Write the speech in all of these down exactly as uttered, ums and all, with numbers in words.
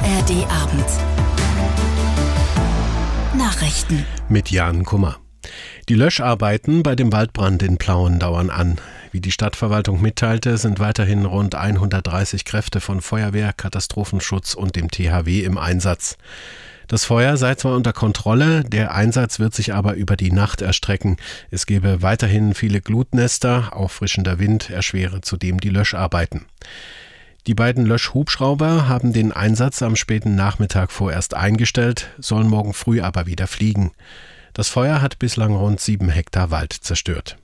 R D-Abend. Nachrichten mit Jan Kummer. Die Löscharbeiten bei dem Waldbrand in Plauen dauern an. Wie die Stadtverwaltung mitteilte, sind weiterhin rund hundertdreißig Kräfte von Feuerwehr, Katastrophenschutz und dem T H W im Einsatz. Das Feuer sei zwar unter Kontrolle, der Einsatz wird sich aber über die Nacht erstrecken. Es gebe weiterhin viele Glutnester, auffrischender Wind erschwere zudem die Löscharbeiten. Die beiden Löschhubschrauber haben den Einsatz am späten Nachmittag vorerst eingestellt, sollen morgen früh aber wieder fliegen. Das Feuer hat bislang rund sieben Hektar Wald zerstört.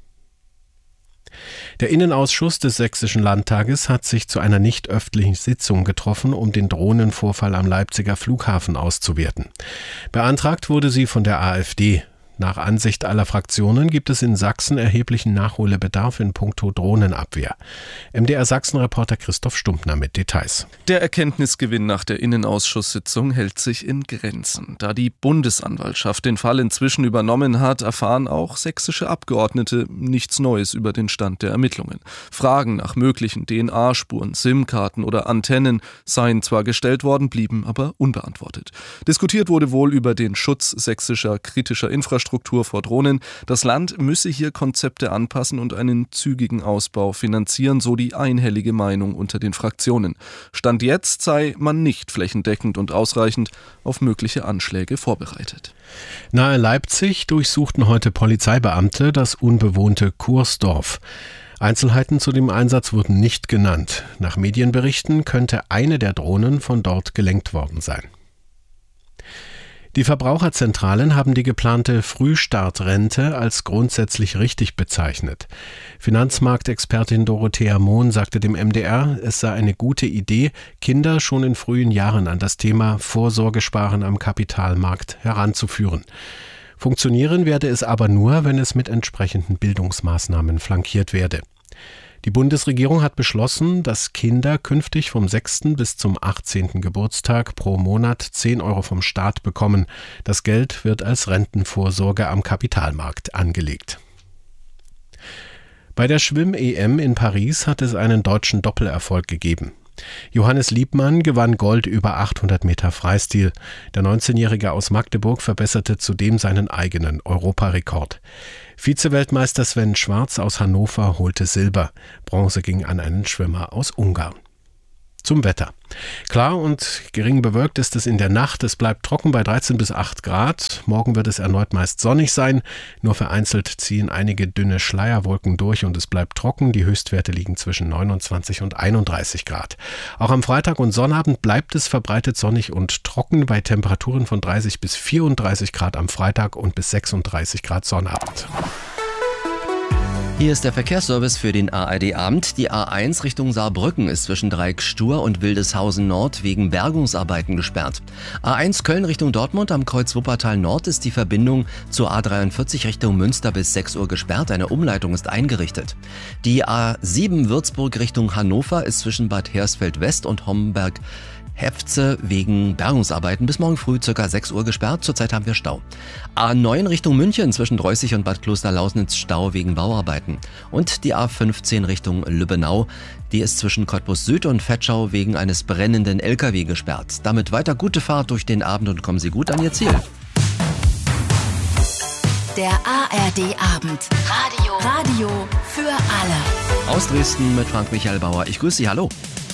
Der Innenausschuss des Sächsischen Landtages hat sich zu einer nicht öffentlichen Sitzung getroffen, um den Drohnenvorfall am Leipziger Flughafen auszuwerten. Beantragt wurde sie von der AfD. Nach Ansicht aller Fraktionen gibt es in Sachsen erheblichen Nachholbedarf in puncto Drohnenabwehr. M D R Sachsen-Reporter Christoph Stumpfner mit Details. Der Erkenntnisgewinn nach der Innenausschusssitzung hält sich in Grenzen. Da die Bundesanwaltschaft den Fall inzwischen übernommen hat, erfahren auch sächsische Abgeordnete nichts Neues über den Stand der Ermittlungen. Fragen nach möglichen D N A-Spuren, SIM-Karten oder Antennen seien zwar gestellt worden, blieben aber unbeantwortet. Diskutiert wurde wohl über den Schutz sächsischer kritischer Infrastruktur vor Drohnen. Das Land müsse hier Konzepte anpassen und einen zügigen Ausbau finanzieren, so die einhellige Meinung unter den Fraktionen. Stand jetzt sei man nicht flächendeckend und ausreichend auf mögliche Anschläge vorbereitet. Nahe Leipzig durchsuchten heute Polizeibeamte das unbewohnte Kursdorf. Einzelheiten zu dem Einsatz wurden nicht genannt. Nach Medienberichten könnte eine der Drohnen von dort gelenkt worden sein. Die Verbraucherzentralen haben die geplante Frühstartrente als grundsätzlich richtig bezeichnet. Finanzmarktexpertin Dorothea Mohn sagte dem M D R, es sei eine gute Idee, Kinder schon in frühen Jahren an das Thema Vorsorgesparen am Kapitalmarkt heranzuführen. Funktionieren werde es aber nur, wenn es mit entsprechenden Bildungsmaßnahmen flankiert werde. Die Bundesregierung hat beschlossen, dass Kinder künftig vom sechsten bis zum achtzehnten Geburtstag pro Monat zehn Euro vom Staat bekommen. Das Geld wird als Rentenvorsorge am Kapitalmarkt angelegt. Bei der Schwimm-E M in Paris hat es einen deutschen Doppelerfolg gegeben. Johannes Liebmann gewann Gold über achthundert Meter Freistil. Der neunzehnjährige aus Magdeburg verbesserte zudem seinen eigenen Europarekord. Vize-Weltmeister Sven Schwarz aus Hannover holte Silber. Bronze ging an einen Schwimmer aus Ungarn. Zum Wetter. Klar und gering bewölkt ist es in der Nacht. Es bleibt trocken bei dreizehn bis acht Grad. Morgen wird es erneut meist sonnig sein. Nur vereinzelt ziehen einige dünne Schleierwolken durch und es bleibt trocken. Die Höchstwerte liegen zwischen neunundzwanzig und einunddreißig Grad. Auch am Freitag und Sonnabend bleibt es verbreitet sonnig und trocken bei Temperaturen von dreißig bis vierunddreißig Grad am Freitag und bis sechsunddreißig Grad Sonnabend. Hier ist der Verkehrsservice für den A R D-Abend. Die A eins Richtung Saarbrücken ist zwischen Dreieckstur und Wildeshausen Nord wegen Bergungsarbeiten gesperrt. A eins Köln Richtung Dortmund am Kreuz Wuppertal Nord ist die Verbindung zur A dreiundvierzig Richtung Münster bis sechs Uhr gesperrt. Eine Umleitung ist eingerichtet. Die A sieben Würzburg Richtung Hannover ist zwischen Bad Hersfeld West und Homberg Hefze wegen Bergungsarbeiten bis morgen früh ca. sechs Uhr gesperrt. Zurzeit haben wir Stau. A neun Richtung München zwischen Dreußig und Bad Klosterlausnitz Stau wegen Bauarbeiten. Und die A fünfzehn Richtung Lübbenau, die ist zwischen Cottbus Süd und Vetschau wegen eines brennenden L K W gesperrt. Damit weiter gute Fahrt durch den Abend und kommen Sie gut an Ihr Ziel. Der A R D-Abend. Radio. Radio für alle. Aus Dresden mit Frank Michael Bauer. Ich grüße Sie, hallo.